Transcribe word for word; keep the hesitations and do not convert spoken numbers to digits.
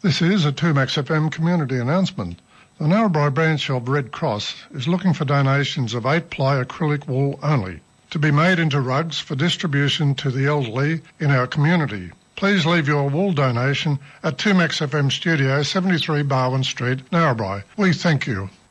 This is a two Max F M community announcement. The Narrabri branch of Red Cross is looking for donations of eight-ply acrylic wool only, to be made into rugs for distribution to the elderly in our community. Please leave your wool donation at two Max F M Studio, seventy-three Barwon Street, Narrabri. We thank you.